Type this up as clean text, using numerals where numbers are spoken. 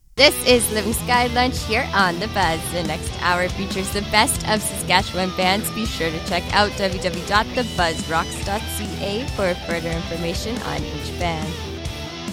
This is Living Sky Lunch here on The Buzz. The next hour features the best of Saskatchewan bands. Be sure to check out www.thebuzzrocks.ca for further information on each band.